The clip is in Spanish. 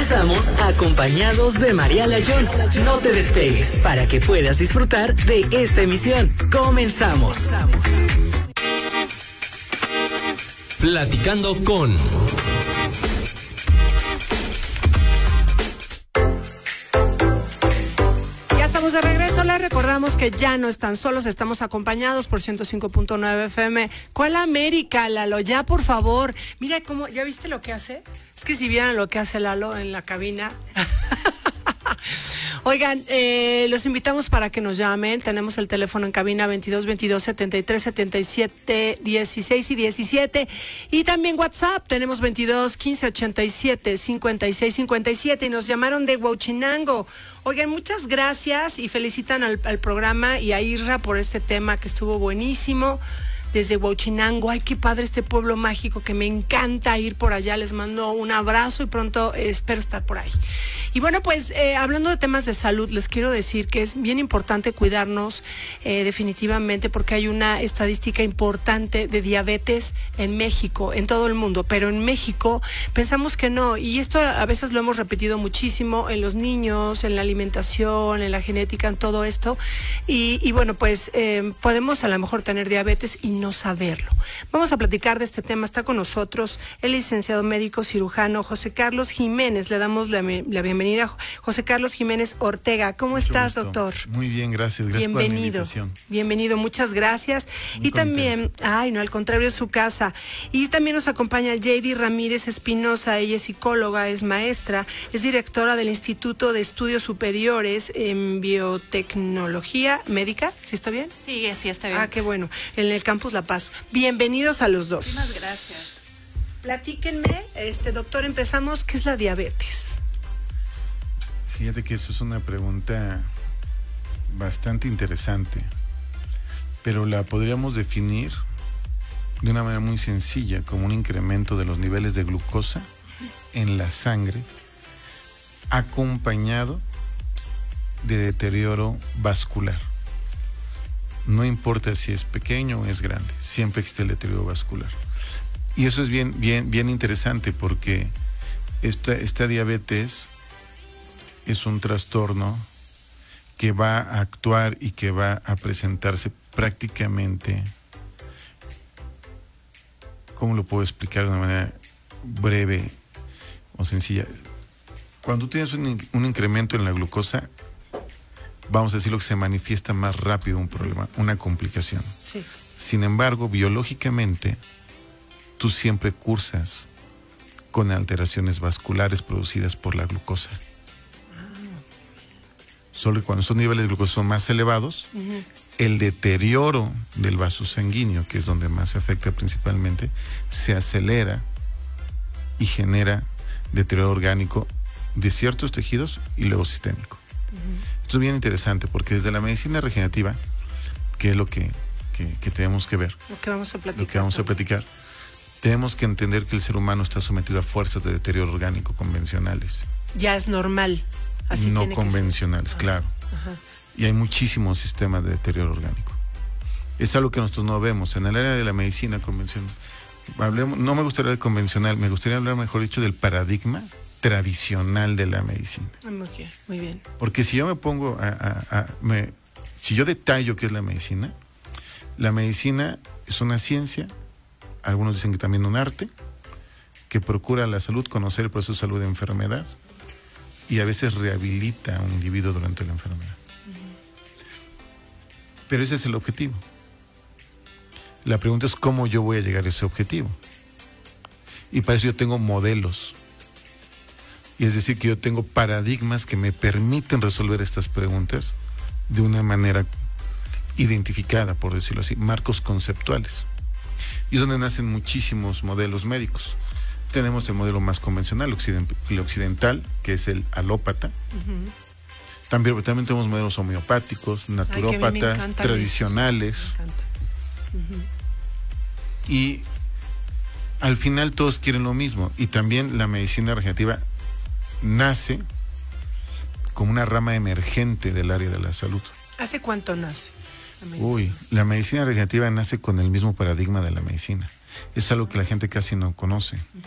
Regresamos acompañados de María Layón. No te despegues para que puedas disfrutar de esta emisión. Comenzamos. Platicando con... De regreso, les recordamos que ya no están solos, estamos acompañados por 105.9 FM. ¿Cuál América, Lalo? Ya, por favor. Mira cómo, ¿ya viste lo que hace? Es que si vieran lo que hace Lalo en la cabina. Oigan, los invitamos para que nos llamen. Tenemos el teléfono en cabina 22 22 73 77 16 y 17. Y también WhatsApp, tenemos 22 15 87 56 57. Y nos llamaron de Huauchinango. Oigan, muchas gracias y felicitan al programa y a Isra por este tema que estuvo buenísimo. Desde Huauchinango, ay, qué padre este pueblo mágico, que me encanta ir por allá. Les mando un abrazo y pronto espero estar por ahí. Y bueno, pues hablando de temas de salud, les quiero decir que es bien importante cuidarnos definitivamente, porque hay una estadística importante de diabetes en México, en todo el mundo, pero en México pensamos que no, y esto a veces lo hemos repetido muchísimo en los niños, en la alimentación, en la genética, en todo esto, y bueno, pues podemos a lo mejor tener diabetes y no saberlo. Vamos a platicar de este tema. Está con nosotros el licenciado médico cirujano José Carlos Jiménez. Le damos la bienvenida, José Carlos Jiménez Ortega. ¿Cómo estás, doctor? Muy bien, gracias. Gracias por la invitación. Bienvenido, muchas gracias. Muy y también, ay, no, al contrario, es su casa. Y también nos acompaña Jady Ramírez Espinosa. Ella es psicóloga, es maestra, es directora del Instituto de Estudios Superiores en Biotecnología Médica. ¿Sí está bien? Sí, está bien. Ah, qué bueno. En el Campus La Paz. Bienvenidos a los dos. Muchas gracias. Platíquenme, doctor, empezamos, ¿qué es la diabetes? Fíjate que esa es una pregunta bastante interesante, pero la podríamos definir de una manera muy sencilla, como un incremento de los niveles de glucosa en la sangre, acompañado de deterioro vascular. No importa si es pequeño o es grande, siempre existe el deterioro vascular. Y eso es bien interesante, porque esta diabetes es un trastorno que va a actuar y que va a presentarse prácticamente, ¿cómo lo puedo explicar de una manera breve o sencilla? Cuando tienes un incremento en la glucosa, vamos a decirlo, que se manifiesta más rápido un problema, una complicación. Sí. Sin embargo, biológicamente, tú siempre cursas con alteraciones vasculares producidas por la glucosa. Solo que cuando esos niveles de glucosa son más elevados, el deterioro del vaso sanguíneo, que es donde más se afecta principalmente, se acelera y genera deterioro orgánico de ciertos tejidos y luego sistémico. Esto es bien interesante, porque desde la medicina regenerativa, que es lo que tenemos que ver, lo que vamos a platicar, tenemos que entender que el ser humano está sometido a fuerzas de deterioro orgánico convencionales. Ya es normal. Así no tiene convencionales, claro. Ajá. Y hay muchísimos sistemas de deterioro orgánico. Es algo que nosotros no vemos. En el área de la medicina convencional, no me gustaría de convencional, me gustaría hablar, mejor dicho, del paradigma tradicional de la medicina. Muy bien. Porque si yo me pongo si yo detallo qué es la medicina es una ciencia, algunos dicen que también un arte, que procura la salud, conocer el proceso de salud de enfermedad, y a veces rehabilita a un individuo durante la enfermedad. Pero ese es el objetivo. La pregunta es cómo yo voy a llegar a ese objetivo. Y para eso yo tengo modelos. Y es decir, que yo tengo paradigmas que me permiten resolver estas preguntas de una manera identificada, por decirlo así, marcos conceptuales. Y es donde nacen muchísimos modelos médicos. Tenemos el modelo más convencional, el occidental, que es el alópata. También tenemos modelos homeopáticos, naturópatas, tradicionales. Y al final todos quieren lo mismo. Y también la medicina regenerativa nace como una rama emergente del área de la salud. ¿Hace cuánto nace? La medicina regenerativa nace con el mismo paradigma de la medicina. Es algo que la gente casi no conoce.